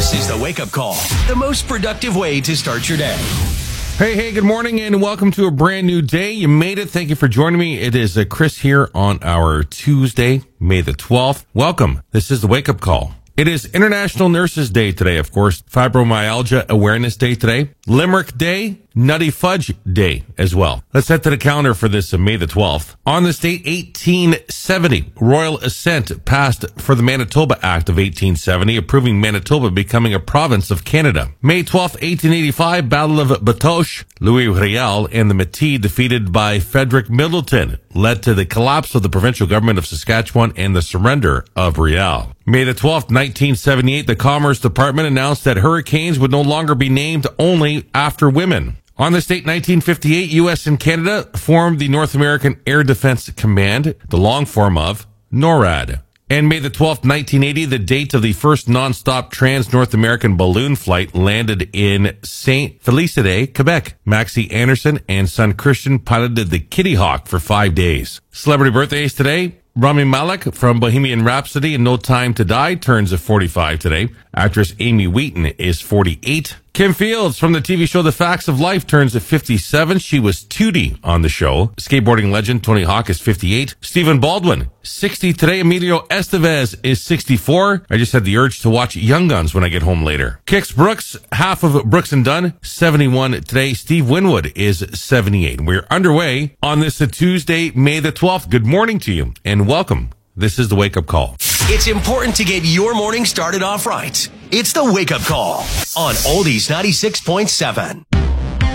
This is the Wake Up Call, the most productive way to start your day. Hey, good morning and welcome to a brand new day. You made it. Thank you for joining me. It is Chris here on our Tuesday, May the 12th. Welcome. This is the Wake Up Call. It is International Nurses Day today, of course. Fibromyalgia Awareness Day today. Limerick Day. Nutty Fudge Day as well. Let's head to the calendar for this May the 12th. On this date, 1870, Royal Assent passed for the Manitoba Act of 1870, approving Manitoba becoming a province of Canada. May 12th, 1885, Battle of Batoche, Louis Riel and the Métis defeated by Frederick Middleton led to the collapse of the provincial government of Saskatchewan and the surrender of Riel. May the 12th, 1978, the Commerce Department announced that hurricanes would no longer be named only after women. On this date, 1958, U.S. and Canada formed the North American Air Defense Command, the long form of NORAD. And May the 12th, 1980, the date of the first non-stop trans-North American balloon flight landed in St. Félicité, Quebec. Maxie Anderson and son Christian piloted the Kitty Hawk for 5 days. Celebrity birthdays today. Rami Malek from Bohemian Rhapsody and No Time to Die turns 45 today. Actress Amy Wheaton is 48. Kim Fields from the TV show The Facts of Life turns 57. She was Tootie on the show. Skateboarding legend Tony Hawk is 58. Stephen Baldwin, 60 today. Emilio Estevez is 64. I just had the urge to watch Young Guns when I get home later. Kix Brooks, half of Brooks and Dunn, 71 today. Steve Winwood is 78. We're underway on this Tuesday, May the 12th. Good morning to you and welcome. This is the Wake Up Call. It's important to get your morning started off right. It's the Wake Up Call on Oldies 96.7.